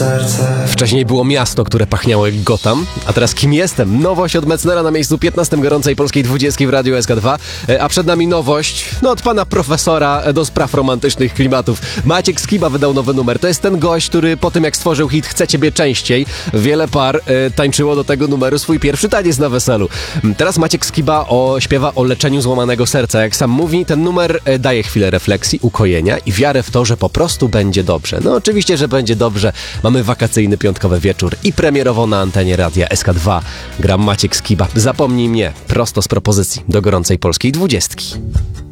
Wcześniej było miasto, które pachniało jak Gotham, a teraz kim jestem? Nowość od Metznera na miejscu 15 gorącej polskiej 20 w Radiu SK2, a przed nami nowość, od pana profesora do spraw romantycznych klimatów. Maciek Skiba wydał nowy numer. To jest ten gość, który po tym jak stworzył hit Chcę Ciebie częściej, wiele par tańczyło do tego numeru swój pierwszy taniec na weselu. Teraz Maciek Skiba śpiewa o leczeniu złamanego serca. Jak sam mówi, ten numer daje chwilę refleksji, ukojenia i wiarę w to, że po prostu będzie dobrze. No oczywiście, że będzie dobrze. Mamy wakacyjny piątkowy wieczór i premierowo na antenie Radia SK2. Gram Maciek Skiba. Zapomnij mnie. Prosto z propozycji do gorącej polskiej 20.